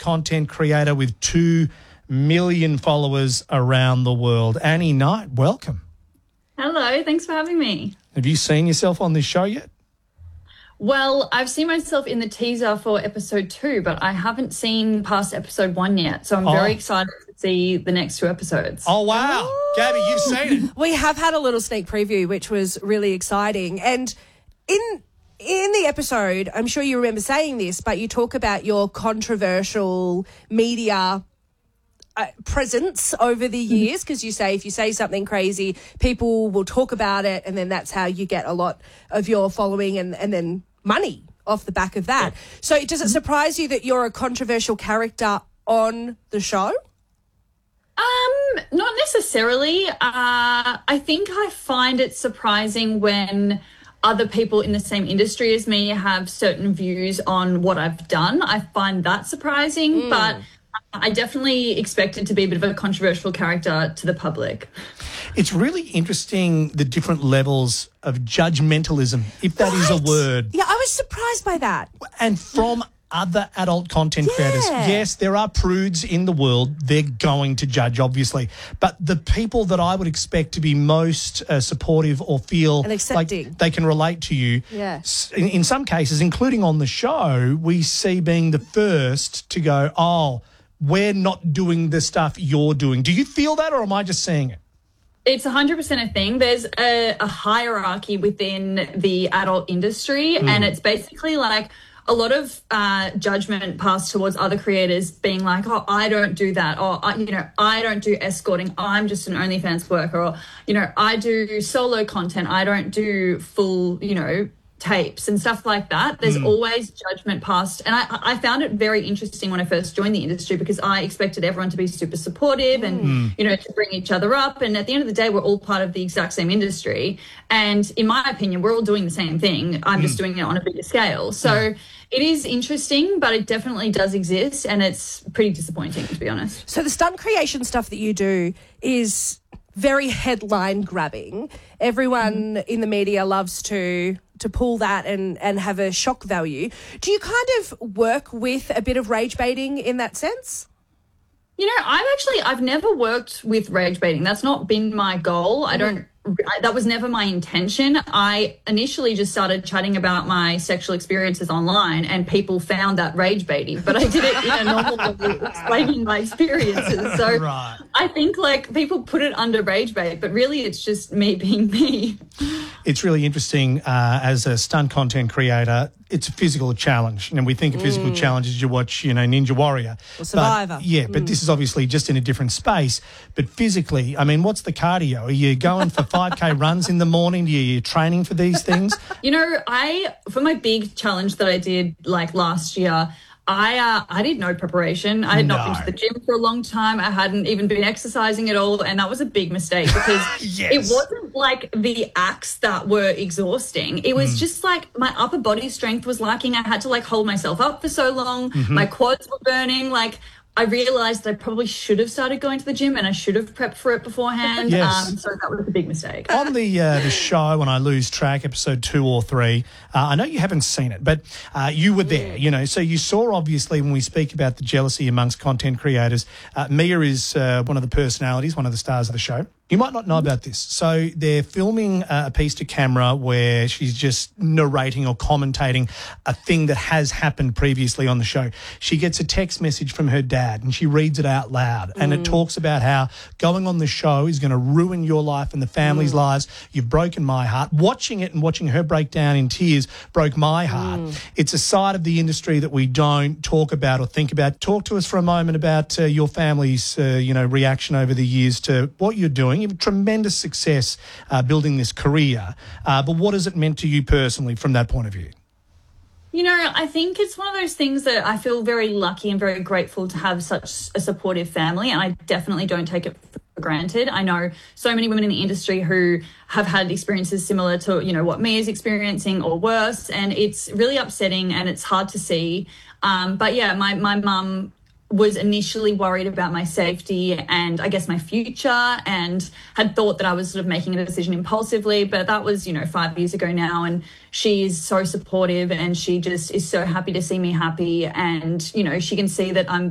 content creator with 2 million followers around the world. Annie Knight, welcome. Hello, thanks for having me. Have you seen yourself on this show yet? Well, I've seen myself in the teaser for episode 2, but I haven't seen past episode 1 yet. So I'm very excited to see the next 2 episodes. Oh, wow. Ooh. Gabby, you've seen it. We have had a little sneak preview, which was really exciting. And in the episode, I'm sure you remember saying this, but you talk about your controversial media presence over the years, because you say if you say something crazy, people will talk about it, and then that's how you get a lot of your following and then money off the back of that. So does it surprise you that you're a controversial character on the show? Not necessarily. I think I find it surprising when other people in the same industry as me have certain views on what I've done. I find that surprising, but I definitely expected to be a bit of a controversial character to the public. It's really interesting, the different levels of judgmentalism, if that is a word. Yeah, I was surprised by that. And from other adult content creators. Yes, there are prudes in the world. They're going to judge, obviously. But the people that I would expect to be most supportive or feel like they can relate to you, in some cases, including on the show, we see being the first to go, oh, we're not doing the stuff you're doing. Do you feel that, or am I just seeing it? It's 100% a thing. There's a hierarchy within the adult industry, and it's basically like a lot of judgment passed towards other creators being like, oh, I don't do that, or, I don't do escorting, I'm just an OnlyFans worker, or, I do solo content, I don't do full, tapes and stuff like that. There's always judgment passed. And I found it very interesting when I first joined the industry, because I expected everyone to be super supportive and, to bring each other up. And at the end of the day, we're all part of the exact same industry. And in my opinion, we're all doing the same thing. I'm just doing it on a bigger scale. So it is interesting, but it definitely does exist. And it's pretty disappointing, to be honest. So the stunt creation stuff that you do is very headline grabbing. Everyone in the media loves to pull that and have a shock value. Do you kind of work with a bit of rage baiting in that sense? I've never worked with rage baiting. That's not been my goal. That was never my intention. I initially just started chatting about my sexual experiences online, and people found that rage baiting, but I did it in a normal way, explaining my experiences. So I think people put it under rage bait, but really it's just me being me. It's really interesting as a stunt content creator. It's a physical challenge. And we think of physical challenges, you watch, Ninja Warrior. Or Survivor. But this is obviously just in a different space. But physically, what's the cardio? Are you going for 5K runs in the morning? Are you training for these things? For my big challenge that I did last year, I did no preparation. I had not been to the gym for a long time. I hadn't even been exercising at all. And that was a big mistake, because it wasn't the acts that were exhausting. It was just my upper body strength was lacking. I had to hold myself up for so long. My quads were burning. I realised I probably should have started going to the gym, and I should have prepped for it beforehand. So that was a big mistake. On the show, when I lose track, episode 2 or 3, I know you haven't seen it, but you were there, so you saw, obviously, when we speak about the jealousy amongst content creators, Mia is one of the personalities, one of the stars of the show. You might not know about this. So they're filming a piece to camera where she's just narrating or commentating a thing that has happened previously on the show. She gets a text message from her dad and she reads it out loud. And it talks about how going on the show is going to ruin your life and the family's lives. You've broken my heart. Watching it and watching her break down in tears broke my heart. It's a side of the industry that we don't talk about or think about. Talk to us for a moment about your family's, reaction over the years to what you're doing. You've had tremendous success building this career, but what has it meant to you personally from that point of view? I think it's one of those things that I feel very lucky and very grateful to have such a supportive family, and I definitely don't take it for granted. I know so many women in the industry who have had experiences similar to, what Mia's experiencing or worse, and it's really upsetting and it's hard to see. But yeah, my mum was initially worried about my safety and I guess my future, and had thought that I was sort of making a decision impulsively, but that was, 5 years ago now, and she is so supportive and she just is so happy to see me happy, and, she can see that I'm